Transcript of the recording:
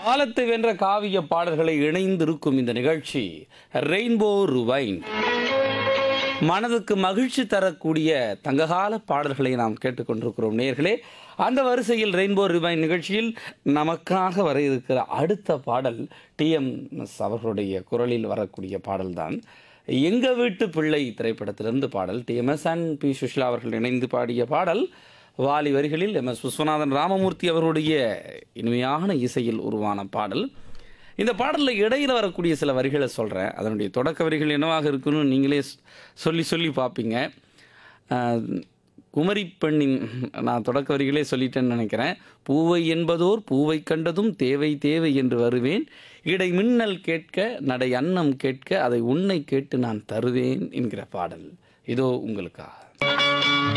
காலத்தை வென்ற காவிய பாடல்களை இணைந்திருக்கும் இந்த நிகழ்ச்சி ரெயின்போ ரிவைண்ட். மனதுக்கு மகிழ்ச்சி தரக்கூடிய தங்ககால பாடல்களை நாம் கேட்டுக்கொண்டிருக்கிறோம் நேயர்களே. அந்த வரிசையில் ரெயின்போ ரிவைண்ட் நிகழ்ச்சியில் நமக்காக வர இருக்கிற அடுத்த பாடல் டிஎம்எஸ் அவர்களுடைய குரலில் வரக்கூடிய பாடல்தான். எங்க வீட்டு பிள்ளை திரைப்படத்திலிருந்து பாடல். டிஎம்எஸ் அண்ட் பி சுஷ்லா அவர்கள் இணைந்து பாடிய பாடல். வாலி வரிகளில் எம்.எஸ். விஸ்வநாதன் ராமமூர்த்தி அவருடைய இனிமையான இசையில் உருவான பாடல். இந்த பாடலில் இடையில் வரக்கூடிய சில வரிகளை சொல்கிறேன். அதனுடைய தொடக்க வரிகள் என்னவாக இருக்குன்னு நீங்களே சொல்லி பார்ப்பீங்க. குமரி பெண்ணின் நான் தொடக்க வரிகளே சொல்லிட்டேன்னு நினைக்கிறேன். பூவை என்பதோர் பூவை கண்டதும் தேவை தேவை என்று வருவேன், இடை மின்னல் கேட்க நடை அன்னம் கேட்க அதை உன்னை கேட்டு நான் தருவேன் என்கிற பாடல் இதோ உங்களுக்காக.